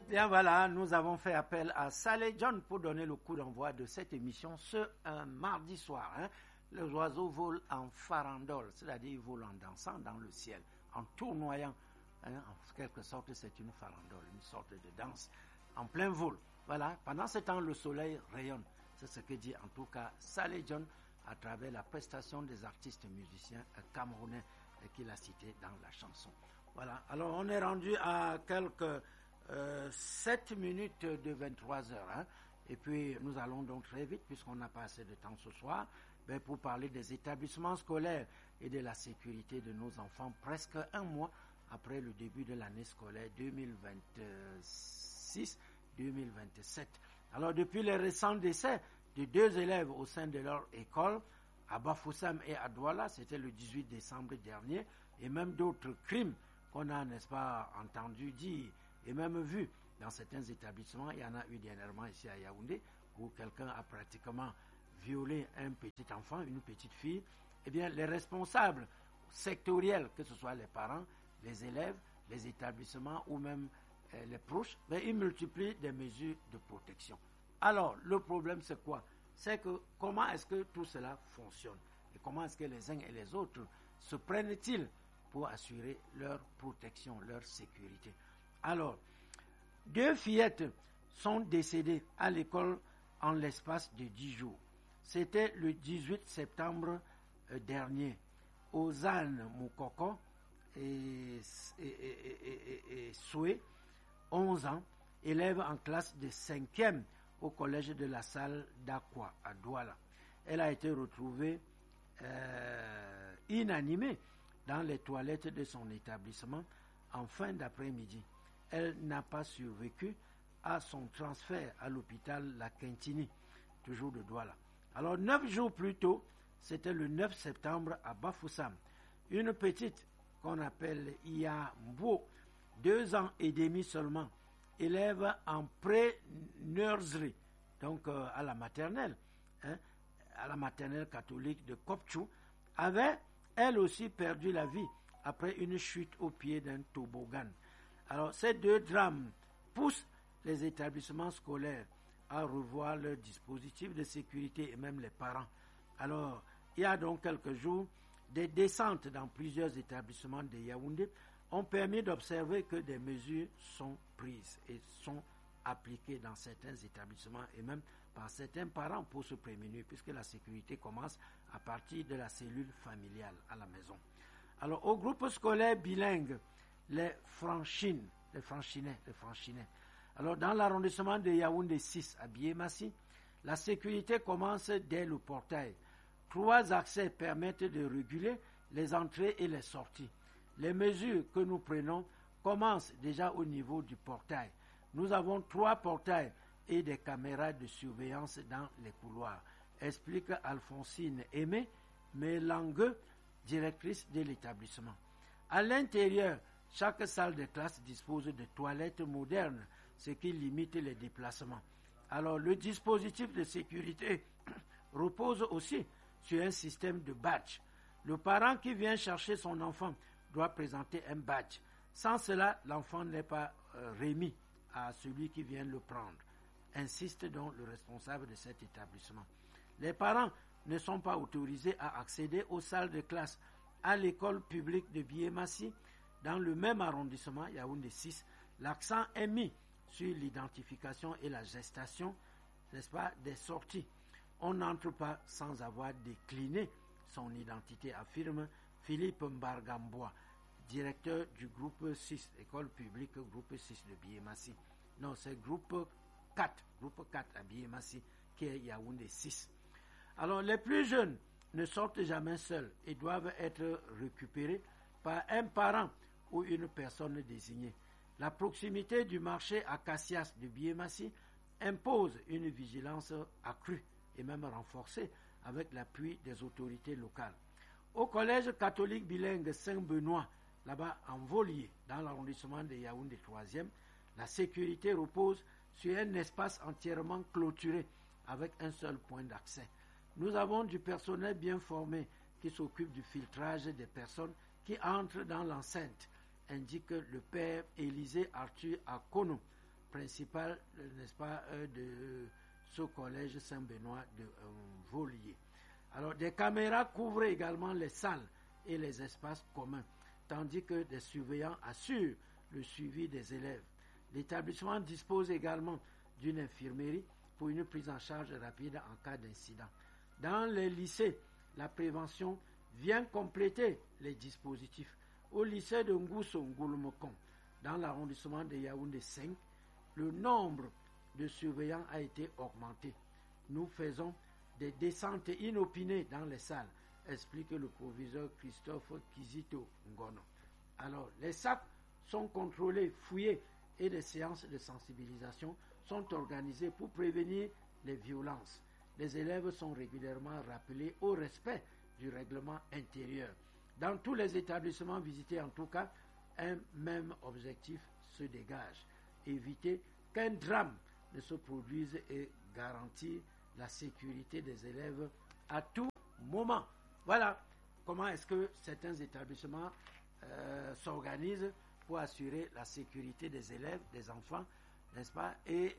Bien voilà, nous avons fait appel à Saleh John pour donner le coup d'envoi de cette émission ce mardi soir. Les oiseaux volent en farandole, c'est-à-dire ils volent en dansant dans le ciel, en tournoyant. En quelque sorte, c'est une farandole, une sorte de danse en plein vol. Voilà, pendant ce temps, le soleil rayonne. C'est ce que dit en tout cas Saleh John à travers la prestation des artistes musiciens camerounais qu'il a cités dans la chanson. Voilà, alors on est rendu à quelques 7 minutes de 23 heures. Et puis nous allons donc très vite, puisqu'on n'a pas assez de temps ce soir, pour parler des établissements scolaires et de la sécurité de nos enfants, presque un mois après le début de l'année scolaire 2026-2027. Alors depuis les récents décès de 2 élèves au sein de leur école, à Bafoussam et à Douala, c'était le 18 décembre dernier, et même d'autres crimes qu'on a, n'est-ce pas, entendu dire et même vu dans certains établissements. Il y en a eu dernièrement ici à Yaoundé, où quelqu'un a pratiquement violé un petit enfant, une petite fille. Eh bien, les responsables sectoriels, que ce soit les parents, les élèves, les établissements ou même les proches, ils multiplient des mesures de protection. Alors, le problème, c'est quoi? C'est que comment est-ce que tout cela fonctionne? Et comment est-ce que les uns et les autres se prennent-ils pour assurer leur protection, leur sécurité? Alors, 2 fillettes sont décédées à l'école en l'espace de 10 jours. C'était le 18 septembre dernier. Ozane Moukoko et Soué, 11 ans, élève en classe de 5e au collège de la Salle d'Aqua à Douala. Elle a été retrouvée inanimée dans les toilettes de son établissement en fin d'après-midi. Elle n'a pas survécu à son transfert à l'hôpital La Quintini, toujours de Douala. Alors 9 jours plus tôt, c'était le 9 septembre à Bafoussam, une petite qu'on appelle Iya Mbo, 2 ans et demi seulement, élève en pré-nursery, donc à la maternelle catholique de Kopchou, avait elle aussi perdu la vie après une chute au pied d'un toboggan. Alors ces 2 drames poussent les établissements scolaires à revoir leur dispositif de sécurité et même les parents. Alors il y a donc quelques jours, des descentes dans plusieurs établissements de Yaoundé ont permis d'observer que des mesures sont prises et sont appliquées dans certains établissements et même par certains parents pour se prémunir, puisque la sécurité commence à partir de la cellule familiale à la maison. Alors au groupe scolaire bilingue, les Franchinais. Alors dans l'arrondissement de Yaoundé 6 à Biémassi, la sécurité commence dès le portail. 3 accès permettent de réguler les entrées et les sorties. Les mesures que nous prenons commencent déjà au niveau du portail. Nous avons 3 portails et des caméras de surveillance dans les couloirs, explique Alphonsine Aimé Mélangueux, directrice de l'établissement. À l'intérieur, chaque salle de classe dispose de toilettes modernes, ce qui limite les déplacements. Alors, le dispositif de sécurité repose aussi sur un système de badge. Le parent qui vient chercher son enfant doit présenter un badge. Sans cela, l'enfant n'est pas remis à celui qui vient le prendre, insiste donc le responsable de cet établissement. Les parents ne sont pas autorisés à accéder aux salles de classe à l'école publique de Biémassi. Dans le même arrondissement, Yaoundé 6, l'accent est mis sur l'identification et la gestation, n'est-ce pas, des sorties. On n'entre pas sans avoir décliné son identité, affirme Philippe Mbargambois, directeur du groupe 6, école publique groupe 6 de Biémassi. Non, c'est groupe 4 à Biémassi, qui est Yaoundé 6. Alors, les plus jeunes ne sortent jamais seuls et doivent être récupérés par un parent ou une personne désignée. La proximité du marché Acacias de Biémassi impose une vigilance accrue et même renforcée avec l'appui des autorités locales. Au collège catholique bilingue Saint-Benoît, là-bas en Volier, dans l'arrondissement de Yaoundé 3e, la sécurité repose sur un espace entièrement clôturé avec un seul point d'accès. Nous avons du personnel bien formé qui s'occupe du filtrage des personnes qui entrent dans l'enceinte, indique le père Élisée Arthur Akono, principal, n'est-ce pas, de ce collège Saint-Benoît de Volier. Alors, des caméras couvrent également les salles et les espaces communs, tandis que des surveillants assurent le suivi des élèves. L'établissement dispose également d'une infirmerie pour une prise en charge rapide en cas d'incident. Dans les lycées, la prévention vient compléter les dispositifs. Au lycée de Ngousso-Ngouloumokon, dans l'arrondissement de Yaoundé 5, le nombre de surveillants a été augmenté. Nous faisons des descentes inopinées dans les salles, explique le proviseur Christophe Kizito Ngono. Alors, les sacs sont contrôlés, fouillés et des séances de sensibilisation sont organisées pour prévenir les violences. Les élèves sont régulièrement rappelés au respect du règlement intérieur. Dans tous les établissements visités, en tout cas, un même objectif se dégage. Éviter qu'un drame ne se produise et garantir la sécurité des élèves à tout moment. Voilà comment est-ce que certains établissements s'organisent pour assurer la sécurité des élèves, des enfants, n'est-ce pas, et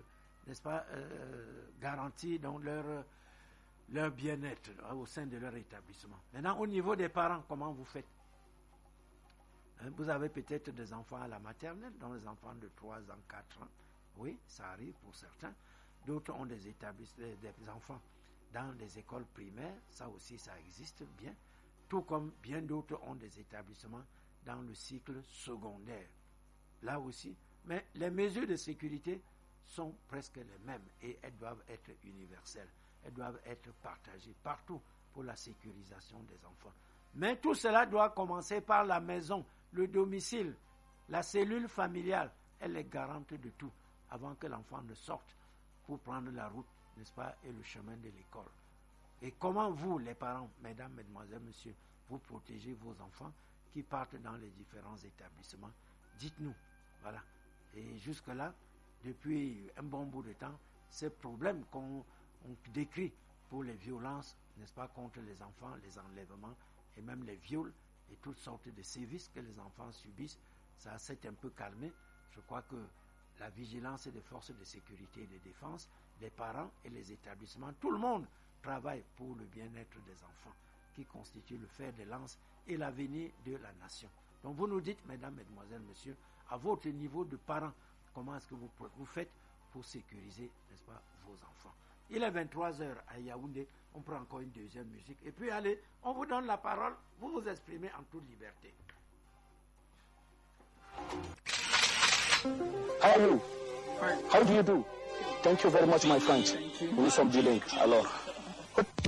garantir donc leur bien-être au sein de leur établissement. Maintenant, au niveau des parents, comment vous faites? Vous avez peut-être des enfants à la maternelle, dont les enfants de 3 ans, 4 ans. Oui, ça arrive pour certains. D'autres ont des enfants dans des écoles primaires. Ça aussi, ça existe bien. Tout comme bien d'autres ont des établissements dans le cycle secondaire. Là aussi. Mais les mesures de sécurité sont presque les mêmes et elles doivent être universelles. Elles doivent être partagées partout pour la sécurisation des enfants. Mais tout cela doit commencer par la maison, le domicile, la cellule familiale. Elle est garante de tout avant que l'enfant ne sorte pour prendre la route, n'est-ce pas, et le chemin de l'école. Et comment vous, les parents, mesdames, mesdemoiselles, messieurs, vous protégez vos enfants qui partent dans les différents établissements? Dites-nous. Voilà. Et jusque-là, depuis un bon bout de temps, ces problèmes qu'on décrit pour les violences, n'est-ce pas, contre les enfants, les enlèvements et même les viols et toutes sortes de sévices que les enfants subissent, ça s'est un peu calmé. Je crois que la vigilance des forces de sécurité et de défense, les parents et les établissements, tout le monde travaille pour le bien-être des enfants qui constitue le fer de lance et l'avenir de la nation. Donc vous nous dites, mesdames, mesdemoiselles, messieurs, à votre niveau de parents, comment est-ce que vous faites pour sécuriser, n'est-ce pas, vos enfants? Il est 23h à Yaoundé, on prend encore une deuxième musique. Et puis allez, on vous donne la parole, vous vous exprimez en toute liberté. Hello. How do you do? Thank you very much, my friends. Nous sommes bilingues. Alors,